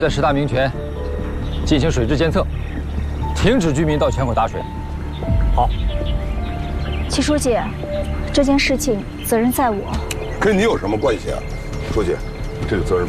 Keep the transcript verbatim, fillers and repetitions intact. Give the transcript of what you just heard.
在十大名泉进行水质监测，停止居民到泉口打水。好。 齐书记，这件事情责任在我。 跟你有什么关系啊，书记？这个责任